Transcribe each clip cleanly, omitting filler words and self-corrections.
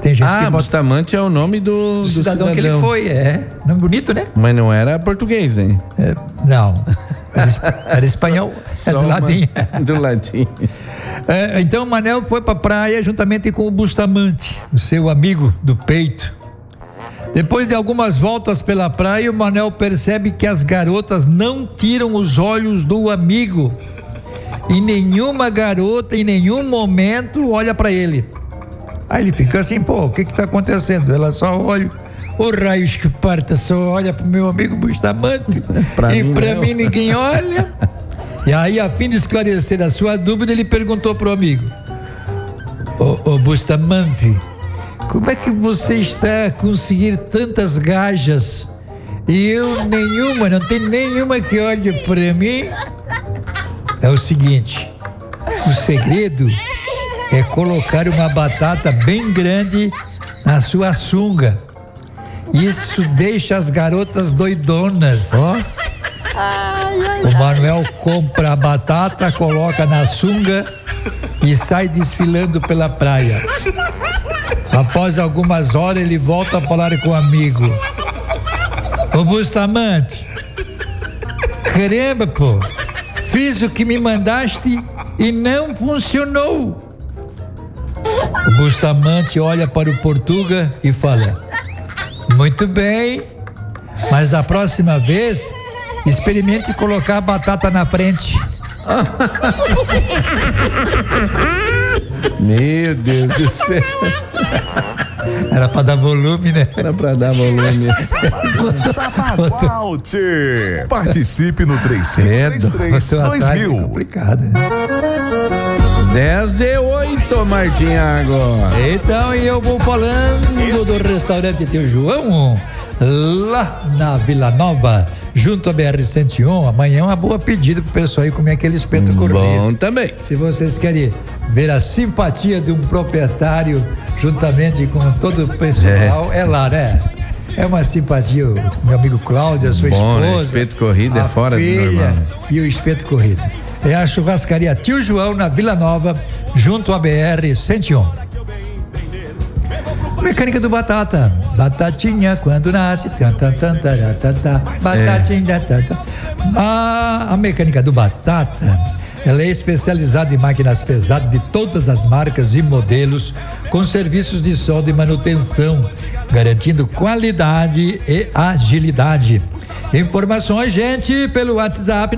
Tem gente que Bustamante é o nome do cidadão que ele foi, Nome bonito, né? Mas não era português, hein? Não, era espanhol, do latim. Do latim. Então o Manel foi pra praia juntamente com o Bustamante, o seu amigo do peito. Depois de algumas voltas pela praia, o Manel percebe que as garotas não tiram os olhos do amigo. E nenhuma garota, em nenhum momento, olha pra ele. Aí ele fica assim, o que tá acontecendo? Ela só olha, raios que parta, só olha pro meu amigo Bustamante. Pra mim ninguém olha. E aí, a fim de esclarecer a sua dúvida, ele perguntou pro amigo: Ô Bustamante, como é que você está a conseguir tantas gajas e eu nenhuma, não tem nenhuma que olhe pra mim? É o seguinte, o segredo é colocar uma batata bem grande na sua sunga. Isso deixa as garotas doidonas. O Manuel compra a batata, coloca na sunga e sai desfilando pela praia. Após algumas horas, ele volta a falar com o amigo: Ô Bustamante, caramba, fiz o que me mandaste e não funcionou. O Bustamante olha para o Portuga e fala: muito bem, mas da próxima vez experimente colocar a batata na frente. Meu Deus do céu. Era pra dar volume, né? Era pra dar volume. Walter. Participe no 3533-2000. Complicado, né? 10:08, Martinhago. Então, e eu vou falando do restaurante Tio João, lá na Vila Nova, junto à BR-101. Amanhã é uma boa pedida pro pessoal aí comer aquele espeto corrido. Bom também. Se vocês querem ver a simpatia de um proprietário juntamente com todo o pessoal, é lá, né? É uma simpatia, o meu amigo Cláudio, a sua esposa. Né? Espeto corrido é fora do normal. E o espeto corrido. É a churrascaria Tio João, na Vila Nova, junto à BR-101. Mecânica do Batata. Batatinha quando nasce. Batatinha. A mecânica do Batata, ela é especializada em máquinas pesadas de todas as marcas e modelos, com serviços de solda e manutenção, garantindo qualidade e agilidade. Informações, gente, pelo WhatsApp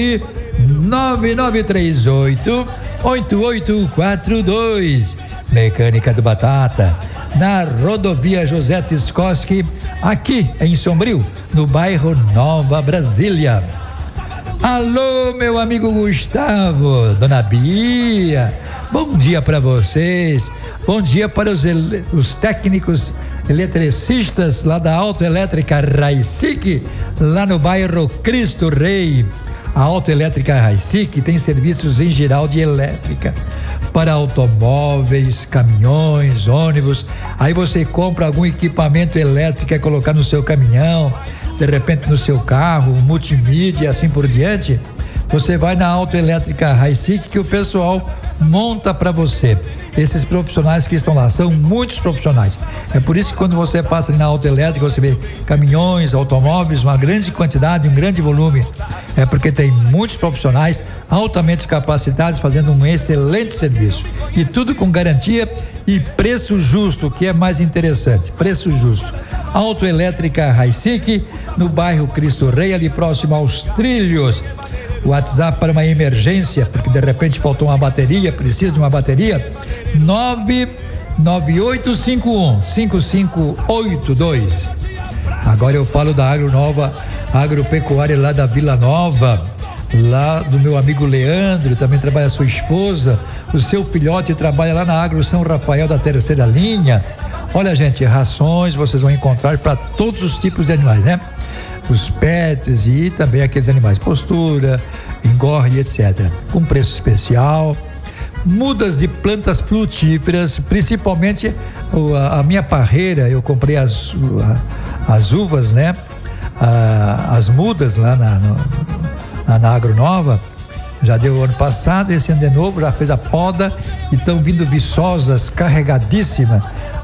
99938-8842. Mecânica do Batata, na rodovia José Tiscoski, aqui em Sombrio, no bairro Nova Brasília. Alô, meu amigo Gustavo, dona Bia, bom dia para vocês. Bom dia para os técnicos eletricistas lá da Autoelétrica Raicic, lá no bairro Cristo Rei. A Autoelétrica Raicic tem serviços em geral de elétrica para automóveis, caminhões, ônibus. Aí você compra algum equipamento elétrico, quer colocar no seu caminhão, de repente no seu carro, multimídia e assim por diante. Você vai na Autoelétrica Raicic que o pessoal monta para você. Esses profissionais que estão lá são muitos profissionais. É por isso que quando você passa ali na Autoelétrica, você vê caminhões, automóveis, uma grande quantidade, um grande volume. É porque tem muitos profissionais altamente capacitados fazendo um excelente serviço. E tudo com garantia e preço justo, que é mais interessante. Preço justo. Autoelétrica Raicic, no bairro Cristo Rei, ali próximo aos Trilhos. WhatsApp para uma emergência, porque de repente faltou uma bateria, precisa de uma bateria, 99851-5582. Agora eu falo da Agronova, agropecuária lá da Vila Nova, lá do meu amigo Leandro, também trabalha a sua esposa, o seu filhote trabalha lá na Agro São Rafael da terceira linha. Olha, gente, rações vocês vão encontrar para todos os tipos de animais, né? Os pets e também aqueles animais, postura, engorde, etc. Com preço especial. Mudas de plantas frutíferas, principalmente a minha parreira, eu comprei as uvas, né? As mudas lá na Agronova, já deu ano passado, esse ano de novo, já fez a poda e estão vindo viçosas, carregadíssimas.